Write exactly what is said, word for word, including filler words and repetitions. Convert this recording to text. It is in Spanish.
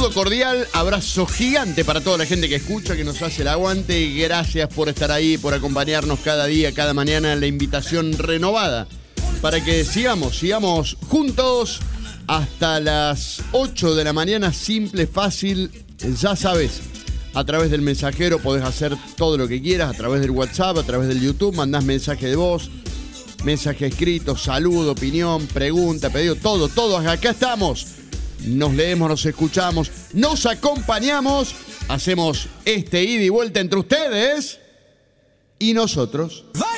Saludo cordial, abrazo gigante para toda la gente que escucha, que nos hace el aguante. Y gracias por estar ahí, por acompañarnos cada día, cada mañana. La invitación renovada para que sigamos, sigamos juntos hasta las ocho de la mañana. Simple, fácil, ya sabes. A través del mensajero podés hacer todo lo que quieras, a través del WhatsApp, a través del YouTube, mandás mensaje de voz, mensaje escrito, saludo, opinión, pregunta, pedido, todo, todo. Acá estamos. Nos leemos, nos escuchamos, nos acompañamos, hacemos este ida y vuelta entre ustedes y nosotros.